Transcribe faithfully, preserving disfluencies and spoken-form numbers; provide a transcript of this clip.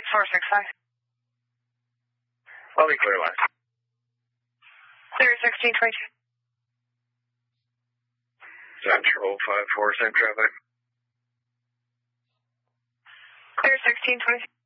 four six five. I'll be clear line. Clear sixteen twenty-two. Central five four, same traffic. Clear sixteen twenty-two.